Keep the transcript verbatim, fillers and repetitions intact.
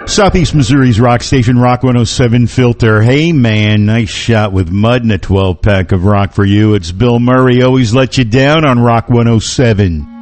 Southeast Missouri's rock station, Rock one oh seven Filter. Hey, man, nice shot with Mud and a twelve-pack of rock for you. It's Bill Murray. Always let you down on Rock one oh seven.